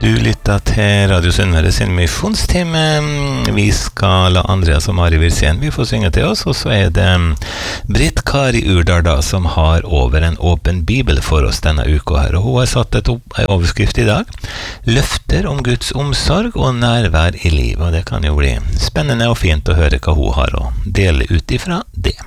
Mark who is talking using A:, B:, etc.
A: Du lytter til Radio Sunnmøre sin misjonstime. Vi skal la Andreas og Mari Wilsén vi får synge til oss, og så det Britt Kari Urdal da, som har over en åpen bibel for oss denne uka her. Og hun har satt en overskrift i dag. Løfter om Guds omsorg og nærvær i livet. Og det kan jo bli spennende og fint å høre hva hun har å dele ut ifra det.